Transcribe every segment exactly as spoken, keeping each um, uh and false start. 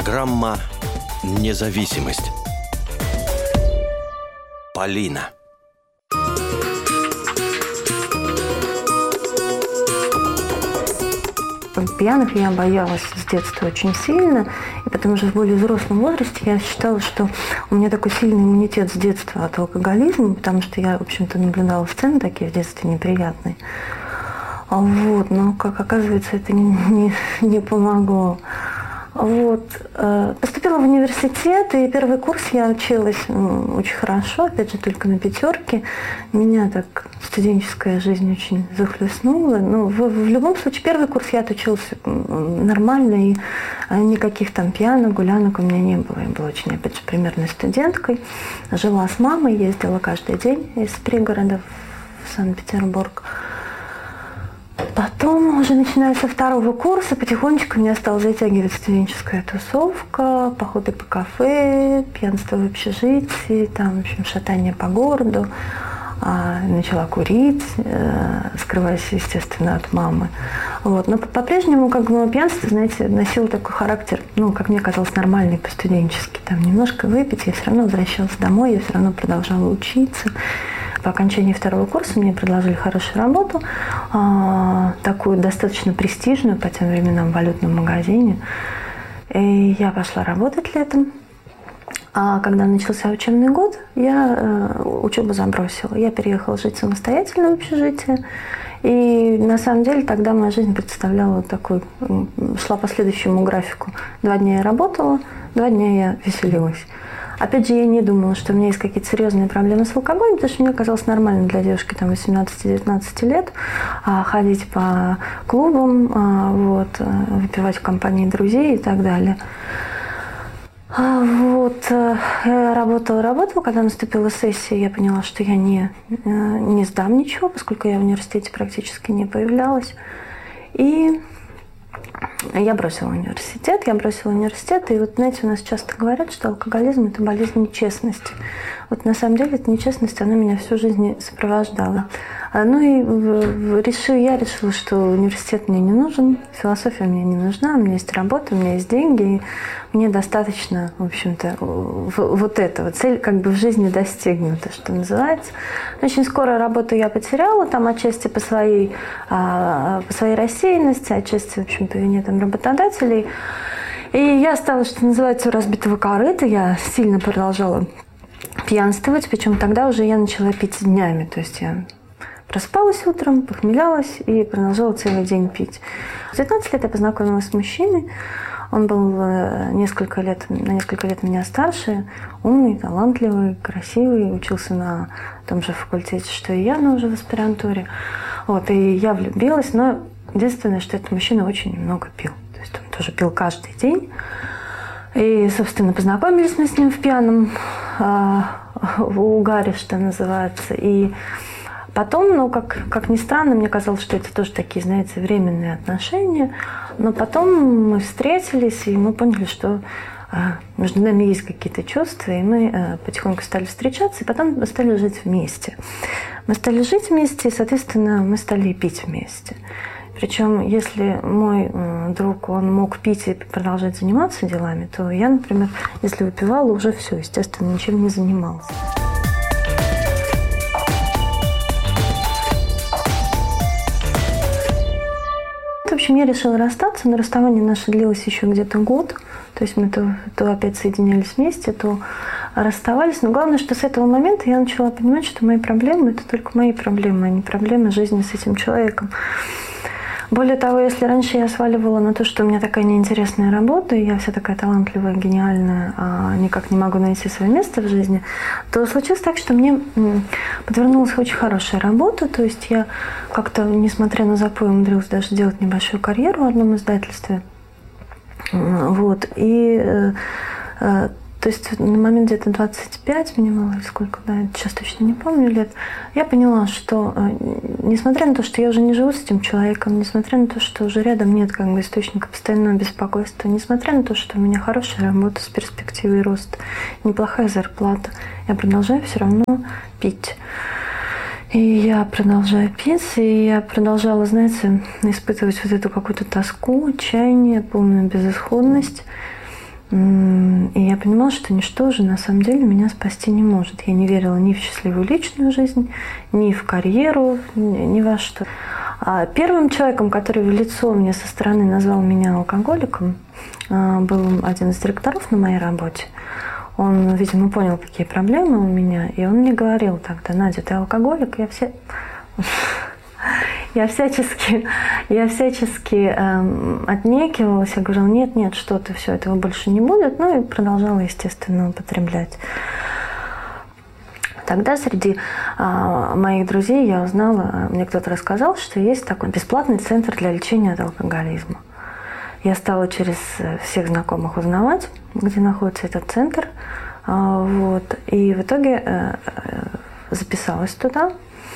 Программа «Независимость». Полина. Пьяных я боялась с детства очень сильно, и потом уже в более взрослом возрасте я считала, что у меня такой сильный иммунитет с детства от алкоголизма, потому что я, в общем-то, наблюдала сцены такие в детстве неприятные. Вот, но, как оказывается, это не, не, не помогло. Вот. Поступила в университет, и первый курс я училась очень хорошо, опять же, только на пятерке. Меня так студенческая жизнь очень захлестнула. Но в, в любом случае, первый курс я отучилась нормально, и никаких там пьянок, гулянок у меня не было. Я была очень, опять же, примерной студенткой. Жила с мамой, ездила каждый день из пригорода в Санкт-Петербург. Потом, уже начиная со второго курса, потихонечку меня стала затягивать студенческая тусовка, походы по кафе, пьянство в общежитии, там, в общем, шатание по городу. Начала курить, скрываясь, естественно, от мамы. Вот. Но по-прежнему, как бы, пьянство, знаете, носило такой характер, ну, как мне казалось, нормальный по-студенчески. Там немножко выпить, я все равно возвращалась домой, я все равно продолжала учиться. По окончании второго курса мне предложили хорошую работу, такую достаточно престижную по тем временам в валютном магазине. И я пошла работать летом. А когда начался учебный год, я учебу забросила. Я переехала жить самостоятельно в общежитие. И на самом деле тогда моя жизнь представляла такой, шла по следующему графику. Два дня я работала, два дня я веселилась. Опять же, я не думала, что у меня есть какие-то серьезные проблемы с алкоголем, потому что мне казалось нормально для девушки там, восемнадцати-девятнадцати лет ходить по клубам, вот, выпивать в компании друзей и так далее. Вот, я работала, работала. Когда наступила сессия, я поняла, что я не, не сдам ничего, поскольку я в университете практически не появлялась. И я бросила университет, я бросила университет, и вот, знаете, у нас часто говорят, что алкоголизм – это болезнь нечестности. Вот на самом деле эта нечестность, она меня всю жизнь сопровождала. Ну и решила, я решила, что университет мне не нужен, философия мне не нужна, у меня есть работа, у меня есть деньги, и мне достаточно, в общем-то, вот этого. Цель как бы в жизни достигнута, что называется. Очень скоро работу я потеряла, там отчасти по своей, по своей рассеянности, отчасти, в общем, по вине там работодателей. И я стала, что называется, у разбитого корыта, я сильно продолжала пьянствовать, причем тогда уже я начала пить днями, то есть я просыпалась утром, похмелялась и продолжала целый день пить. В девятнадцать лет я познакомилась с мужчиной. Он был несколько лет, на несколько лет меня старше, умный, талантливый, красивый, учился на том же факультете, что и я, но уже в аспирантуре. Вот, и я влюбилась, но единственное, что этот мужчина очень много пил. То есть он тоже пил каждый день. И, собственно, познакомились мы с ним в пьяном э, в угаре, что называется. И потом, ну, как, как ни странно, мне казалось, что это тоже такие, знаете, временные отношения. Но потом мы встретились, и мы поняли, что э, между нами есть какие-то чувства, и мы э, потихоньку стали встречаться, и потом мы стали жить вместе. Мы стали жить вместе, и, соответственно, мы стали пить вместе. Причем, если мой э, друг, он мог пить и продолжать заниматься делами, то я, например, если выпивала, уже все, естественно, ничем не занималась. В общем, я решила расстаться, но расставание наше длилось еще где-то год. То есть мы то, то опять соединялись вместе, то расставались. Но главное, что с этого момента я начала понимать, что мои проблемы – это только мои проблемы, а не проблемы жизни с этим человеком. Более того, если раньше я сваливала на то, что у меня такая неинтересная работа, и я вся такая талантливая, гениальная, а никак не могу найти свое место в жизни, то случилось так, что мне подвернулась очень хорошая работа. То есть я как-то, несмотря на запой, умудрилась даже сделать небольшую карьеру в одном издательстве. Вот. И то есть на момент где-то двадцать пять, мне было, сколько, да, сейчас точно не помню лет, я поняла, что несмотря на то, что я уже не живу с этим человеком, несмотря на то, что уже рядом нет как бы источника постоянного беспокойства, несмотря на то, что у меня хорошая работа с перспективой роста, неплохая зарплата, я продолжаю все равно пить. И я продолжаю пить, и я продолжала, знаете, испытывать вот эту какую-то тоску, отчаяние, полную безысходность. И я понимала, что ничто уже на самом деле меня спасти не может. Я не верила ни в счастливую личную жизнь, ни в карьеру, ни во что. А первым человеком, который в лицо мне со стороны назвал меня алкоголиком, был один из директоров на моей работе. Он, видимо, понял, какие проблемы у меня, и он мне говорил тогда: Надя, ты алкоголик? Я все... Я всячески, я всячески эм, отнекивалась, я говорила: нет, нет, что ты, все, этого больше не будет. Ну и продолжала, естественно, употреблять. Тогда среди э, моих друзей я узнала, мне кто-то рассказал, что есть такой бесплатный центр для лечения от алкоголизма. Я стала через всех знакомых узнавать, где находится этот центр. Э, вот, и в итоге э, записалась туда.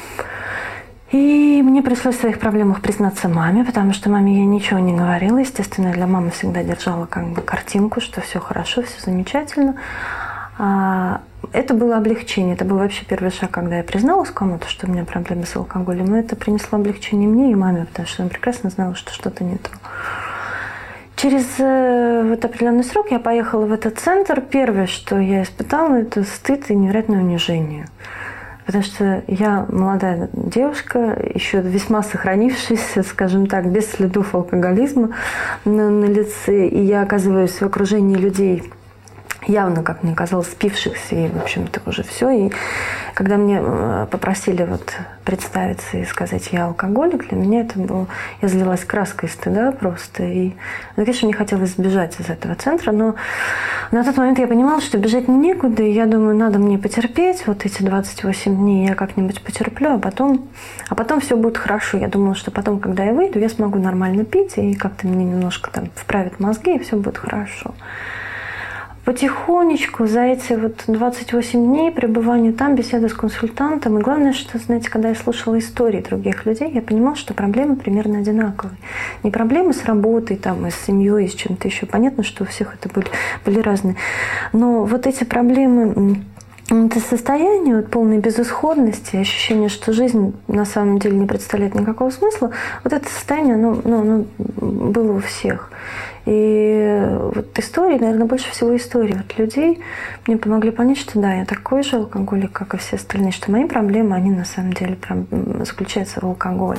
И мне пришлось в своих проблемах признаться маме, потому что маме я ничего не говорила. Естественно, для мамы всегда держала как бы картинку, что все хорошо, все замечательно. Это было облегчение. Это был вообще первый шаг, когда я призналась кому-то, что у меня проблемы с алкоголем. И это принесло облегчение мне и маме, потому что она прекрасно знала, что что-то не то. Через вот определенный срок я поехала в этот центр. Первое, что я испытала, это стыд и невероятное унижение. Потому что я молодая девушка, еще весьма сохранившаяся, скажем так, без следов алкоголизма на, на лице. И я оказываюсь в окружении людей, явно, как мне казалось, спившихся, и, в общем-то, уже все. И когда мне попросили вот представиться и сказать: я алкоголик, для меня это было... Я залилась краской стыда просто. И, ну, конечно, мне хотелось сбежать из этого центра, но на тот момент я понимала, что бежать некуда, и я думаю, надо мне потерпеть вот эти двадцать восемь дней, я как-нибудь потерплю, а потом, а потом все будет хорошо. Я думала, что потом, когда я выйду, я смогу нормально пить, и как-то мне немножко там вправят мозги, и все будет хорошо. Потихонечку за эти вот двадцать восемь дней пребывания там, беседы с консультантом, и главное, что, знаете, когда я слушала истории других людей, я понимала, что проблемы примерно одинаковые. Не проблемы с работой, там, и с семьей, и с чем-то еще. Понятно, что у всех это были, были разные. Но вот эти проблемы... Это состояние вот, полной безысходности, ощущение, что жизнь на самом деле не представляет никакого смысла, вот это состояние, оно, ну, оно было у всех. И вот истории, наверное, больше всего истории вот людей мне помогли понять, что да, я такой же алкоголик, как и все остальные, что мои проблемы, они на самом деле прям заключаются в алкоголе.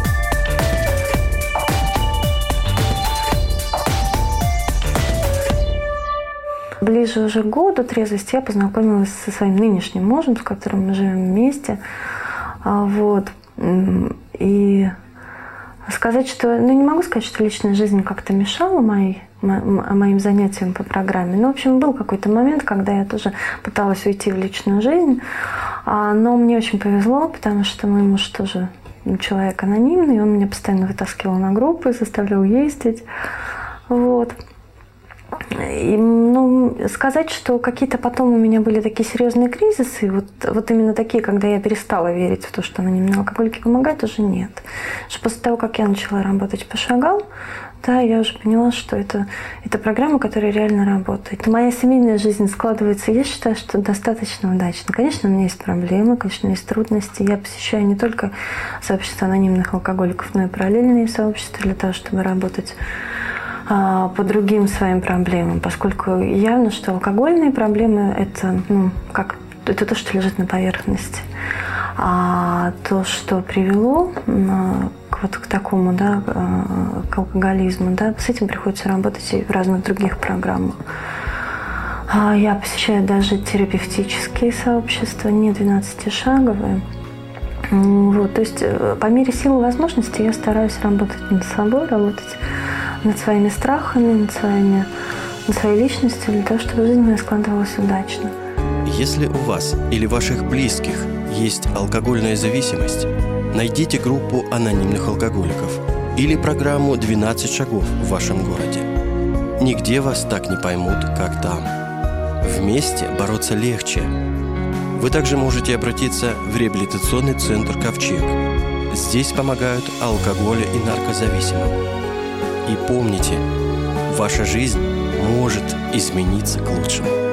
Ближе уже к году трезвости я познакомилась со своим нынешним мужем, с которым мы живем вместе. Вот. И сказать, что... Ну, не могу сказать, что личная жизнь как-то мешала моей, моим занятиям по программе. Но, в общем, был какой-то момент, когда я тоже пыталась уйти в личную жизнь. Но мне очень повезло, потому что мой муж тоже человек анонимный. Он меня постоянно вытаскивал на группы, заставлял ездить. Вот. И, ну, сказать, что какие-то потом у меня были такие серьезные кризисы, вот, вот именно такие, когда я перестала верить в то, что анонимные алкоголики помогают, уже нет. Что после того, как я начала работать по шагам, да, я уже поняла, что это, это программа, которая реально работает. Моя семейная жизнь складывается, я считаю, что достаточно удачно. Конечно, у меня есть проблемы, конечно, есть трудности. Я посещаю не только сообщество анонимных алкоголиков, но и параллельные сообщества для того, чтобы работать по другим своим проблемам, поскольку явно, что алкогольные проблемы – это, ну, как, это то, что лежит на поверхности. А то, что привело к, вот, к такому, да, к алкоголизму, да, с этим приходится работать и в разных других программах. Я посещаю даже терапевтические сообщества, не двенадцатишаговые. Вот, то есть по мере сил и возможностей я стараюсь работать над собой, работать над своими страхами, над, своими, над своей личностью, для того, чтобы жизнь моя складывалась удачно. Если у вас или ваших близких есть алкогольная зависимость, найдите группу анонимных алкоголиков или программу «двенадцать шагов» в вашем городе. Нигде вас так не поймут, как там. Вместе бороться легче. Вы также можете обратиться в реабилитационный центр «Ковчег». Здесь помогают алкоголю и наркозависимым. И помните, ваша жизнь может измениться к лучшему.